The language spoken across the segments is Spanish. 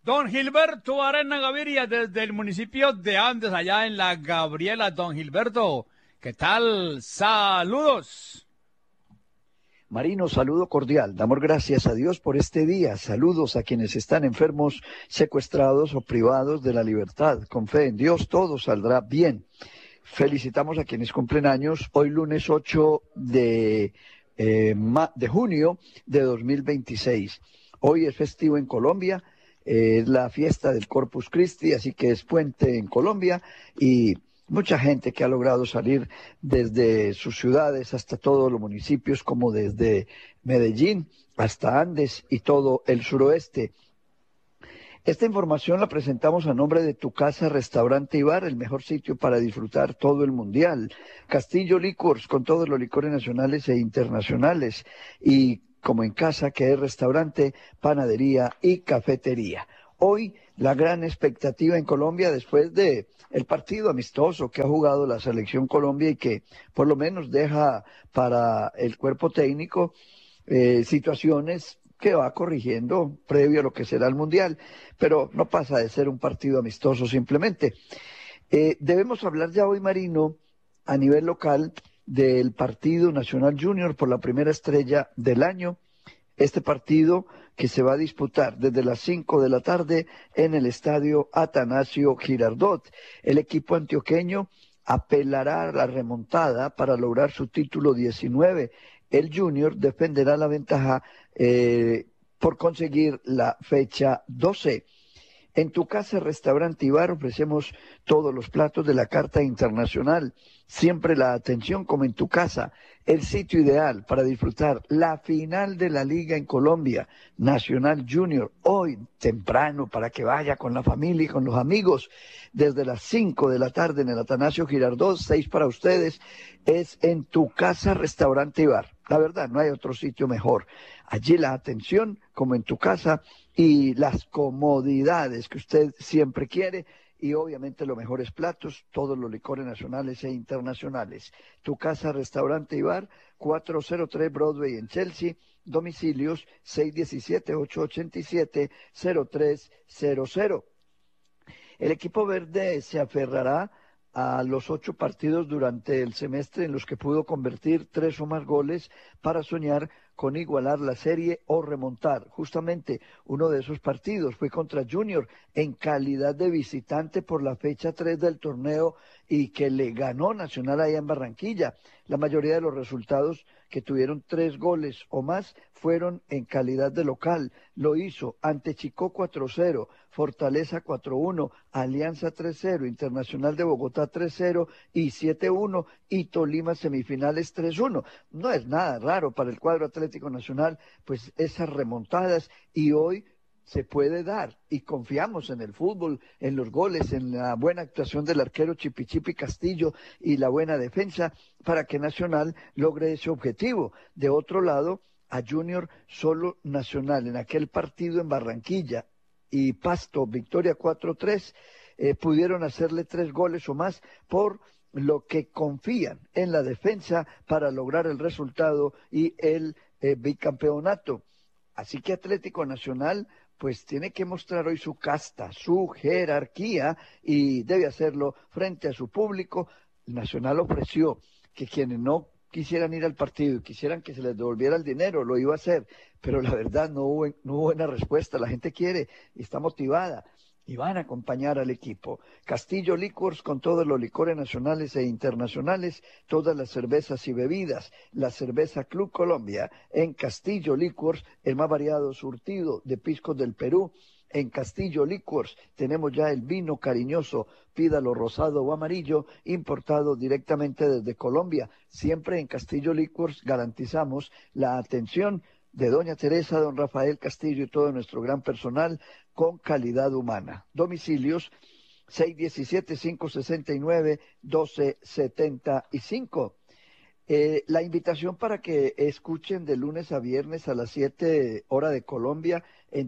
Don Gilberto Arena Gaviria desde el municipio de Andes, allá en la Gabriela. Don Gilberto, ¿qué tal? Saludos. Marino, saludo cordial. Damos gracias a Dios por este día. Saludos a quienes están enfermos, secuestrados o privados de la libertad. Con fe en Dios todo saldrá bien. Felicitamos a quienes cumplen años hoy lunes 8 de junio de 2026. Hoy es festivo en Colombia, es la fiesta del Corpus Christi, así que es puente en Colombia y mucha gente que ha logrado salir desde sus ciudades hasta todos los municipios, como desde Medellín hasta Andes y todo el suroeste. Esta información la presentamos a nombre de Tu Casa, Restaurante y Bar, el mejor sitio para disfrutar todo el mundial. Castillo Liquors, con todos los licores nacionales e internacionales. Y como en casa, que es restaurante, panadería y cafetería. Hoy, la gran expectativa en Colombia después de el partido amistoso que ha jugado la Selección Colombia y que por lo menos deja para el cuerpo técnico situaciones que va corrigiendo previo a lo que será el Mundial, pero no pasa de ser un partido amistoso simplemente. Debemos hablar ya hoy, Marino, a nivel local, del Partido Nacional Junior por la primera estrella del año. Este partido que se va a disputar desde las 5 de la tarde en el estadio Atanasio Girardot. El equipo antioqueño apelará a la remontada para lograr su título 19. El Junior defenderá la ventaja por conseguir la fecha 12. En Tu Casa, Restaurante y Bar ofrecemos todos los platos de la carta internacional. Siempre la atención como en tu casa. El sitio ideal para disfrutar la final de la Liga en Colombia, Nacional Junior, hoy temprano para que vaya con la familia y con los amigos. Desde las 5 de la tarde en el Atanasio Girardot, 6 para ustedes, es en Tu Casa, Restaurante y Bar. La verdad, no hay otro sitio mejor. Allí la atención como en tu casa y las comodidades que usted siempre quiere y obviamente los mejores platos, todos los licores nacionales e internacionales. Tu Casa, Restaurante y Bar, 403 Broadway en Chelsea, domicilios 617-887-0300. El equipo verde se aferrará a los 8 partidos durante el semestre en los que pudo convertir 3 o más goles para soñar con igualar la serie o remontar. Justamente uno de esos partidos fue contra Junior en calidad de visitante por la fecha 3 del torneo y que le ganó Nacional allá en Barranquilla. La mayoría de los resultados que tuvieron 3 goles o más fueron en calidad de local. Lo hizo ante Chicó 4-0, Fortaleza 4-1, Alianza 3-0, Internacional de Bogotá 3-0 y 7-1 y Tolima semifinales 3-1. No es nada raro para el cuadro Atlético Nacional, pues esas remontadas y hoy se puede dar y confiamos en el fútbol, en los goles, en la buena actuación del arquero Chipichipi Castillo y la buena defensa para que Nacional logre ese objetivo. De otro lado, a Junior solo Nacional en aquel partido en Barranquilla y Pasto, victoria 4-3, pudieron hacerle 3 goles o más por lo que confían en la defensa para lograr el resultado y el bicampeonato. Así que Atlético Nacional pues tiene que mostrar hoy su casta, su jerarquía y debe hacerlo frente a su público. Nacional ofreció que quienes no quisieran ir al partido y quisieran que se les devolviera el dinero, lo iba a hacer, pero la verdad no hubo buena respuesta. La gente quiere y está motivada y van a acompañar al equipo. Castillo Liquors con todos los licores nacionales e internacionales, todas las cervezas y bebidas. La cerveza Club Colombia en Castillo Liquors, el más variado surtido de piscos del Perú. En Castillo Liquors tenemos ya el vino cariñoso, pídalo rosado o amarillo, importado directamente desde Colombia. Siempre en Castillo Liquors garantizamos la atención de doña Teresa, don Rafael Castillo y todo nuestro gran personal con calidad humana. Domicilios 617-569-1275. La invitación para que escuchen de lunes a viernes a las 7 hora de Colombia en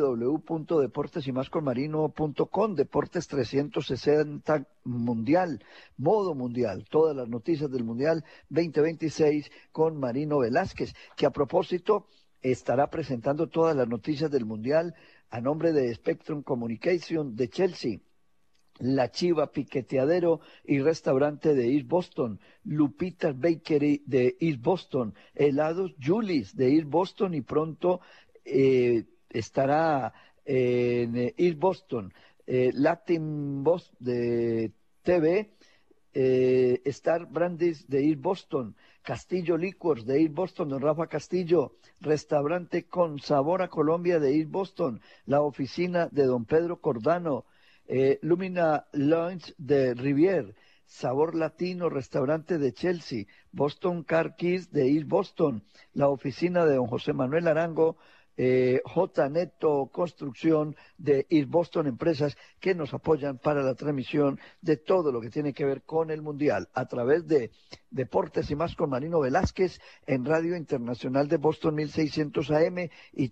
www.deportesymasconmarino.com, Deportes 360 Mundial, modo mundial, todas las noticias del Mundial 2026 con Marino Velázquez, que a propósito estará presentando todas las noticias del Mundial a nombre de Spectrum Communication de Chelsea. La Chiva Piqueteadero y Restaurante de East Boston, Lupita's Bakery de East Boston, Helados Julie's de East Boston y pronto estará en East Boston, Latin Boss de TV, Star Brandies de East Boston, Castillo Liquors de East Boston, don Rafa Castillo, Restaurante con Sabor a Colombia de East Boston, la oficina de don Pedro Cordano, Lumina Lounge de Rivier, Sabor Latino, restaurante de Chelsea, Boston Car Keys de East Boston, la oficina de don José Manuel Arango, J. Neto Construcción de East Boston, empresas que nos apoyan para la transmisión de todo lo que tiene que ver con el Mundial a través de Deportes y Más con Marino Velázquez en Radio Internacional de Boston 1600 AM y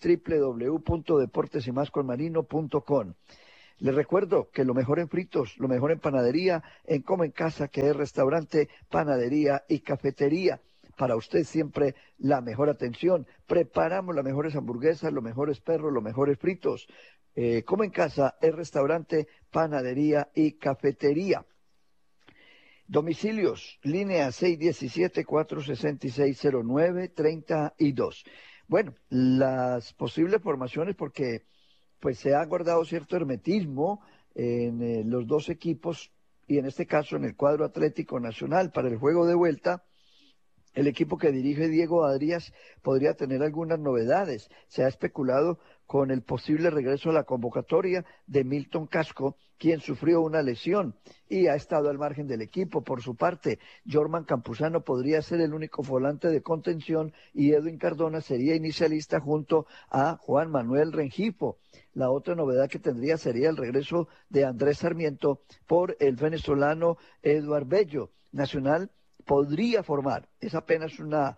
www.deportesymasconmarino.com. Les recuerdo que lo mejor en fritos, lo mejor en panadería, en Como en Casa, que es restaurante, panadería y cafetería. Para usted siempre la mejor atención. Preparamos las mejores hamburguesas, los mejores perros, los mejores fritos. Como en Casa es restaurante, panadería y cafetería. Domicilios, línea 617-466-0932. Bueno, las posibles formaciones, porque pues se ha guardado cierto hermetismo en los dos equipos y en este caso en el cuadro Atlético Nacional para el juego de vuelta. El equipo que dirige Diego Adrías podría tener algunas novedades. Se ha especulado con el posible regreso a la convocatoria de Milton Casco, quien sufrió una lesión y ha estado al margen del equipo. Por su parte, Jorman Campuzano podría ser el único volante de contención y Edwin Cardona sería inicialista junto a Juan Manuel Rengifo. La otra novedad que tendría sería el regreso de Andrés Sarmiento por el venezolano Eduard Bello. Nacional podría formar, es apenas una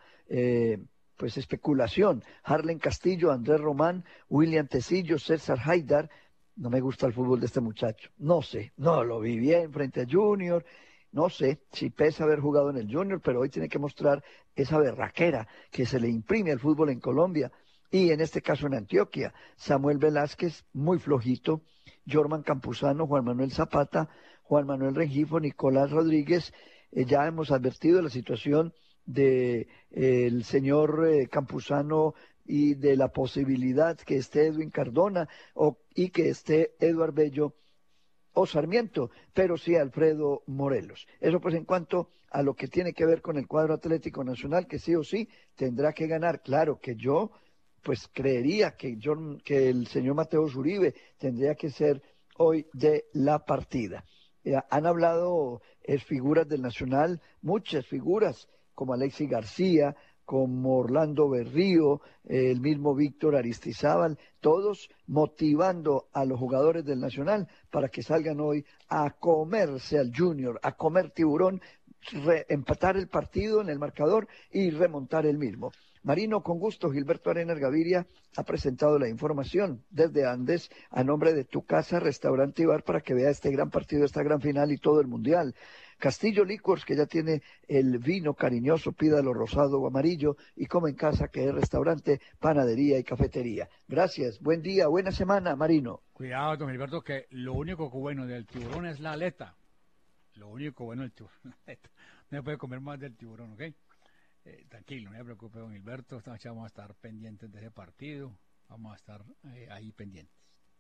pues especulación, Harlen Castillo, Andrés Román, William Tecillo, César Haidar. No me gusta el fútbol de este muchacho, no sé, no lo vi bien frente a Junior, no sé si pesa haber jugado en el Junior, pero hoy tiene que mostrar esa berraquera que se le imprime al fútbol en Colombia y en este caso en Antioquia. Samuel Velázquez, muy flojito, Jorman Campuzano, Juan Manuel Zapata, Juan Manuel Rengifo, Nicolás Rodríguez. Ya hemos advertido la situación de el señor Campuzano y de la posibilidad que esté Edwin Cardona y que esté Eduard Bello o Sarmiento, pero sí Alfredo Morelos. Eso pues en cuanto a lo que tiene que ver con el cuadro Atlético Nacional, que sí o sí tendrá que ganar. Claro que yo pues creería que el señor Mateo Uribe tendría que ser hoy de la partida. Han hablado figuras del Nacional, muchas figuras, como Alexis García, como Orlando Berrío, el mismo Víctor Aristizábal, todos motivando a los jugadores del Nacional para que salgan hoy a comerse al Junior, a comer tiburón, empatar el partido en el marcador y remontar el mismo. Marino, con gusto, Gilberto Arenas Gaviria ha presentado la información desde Andes a nombre de Tu Casa, Restaurante y Bar para que vea este gran partido, esta gran final y todo el Mundial. Castillo Liquors, que ya tiene el vino cariñoso, pídalo rosado o amarillo, y Como en Casa, que es restaurante, panadería y cafetería. Gracias, buen día, buena semana, Marino. Cuidado, don Gilberto, que lo único bueno del tiburón es la aleta. Lo único bueno del tiburón es la aleta. No se puede comer más del tiburón, ¿ok? Tranquilo, no se preocupe, don Gilberto, esta noche vamos a estar pendientes de ese partido, vamos a estar ahí pendientes.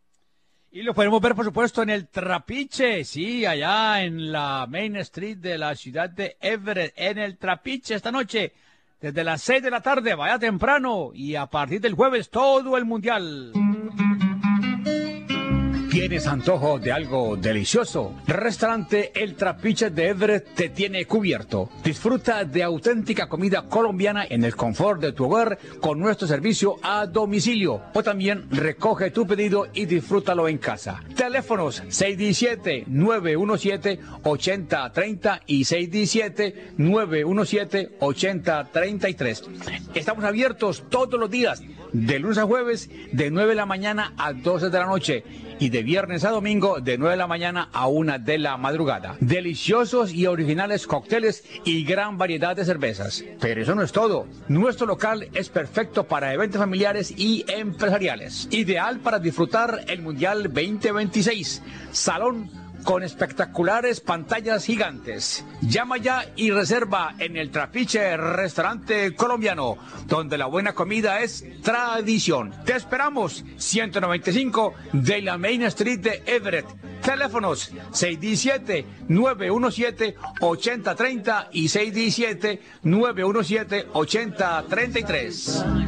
Y lo podemos ver, por supuesto, en el Trapiche, sí, allá en la Main Street de la ciudad de Everett, en el Trapiche esta noche, desde las 6 de la tarde, vaya temprano, y a partir del jueves todo el Mundial. ¿Tienes antojo de algo delicioso? Restaurante El Trapiche de Everett te tiene cubierto. Disfruta de auténtica comida colombiana en el confort de tu hogar con nuestro servicio a domicilio. O también recoge tu pedido y disfrútalo en casa. Teléfonos 617-917-8030 y 617-917-8033. Estamos abiertos todos los días, de lunes a jueves, de 9 de la mañana a 12 de la noche. y de viernes a domingo de 9 de la mañana a 1 de la madrugada. Deliciosos y originales cócteles y gran variedad de cervezas. Pero eso no es todo. Nuestro local es perfecto para eventos familiares y empresariales. Ideal para disfrutar el Mundial 2026. Salón con espectaculares pantallas gigantes. Llama ya y reserva en el Trapiche Restaurante Colombiano, donde la buena comida es tradición. Te esperamos, 195 de la Main Street de Everett. Teléfonos 617-917-8030 y 617-917-8033.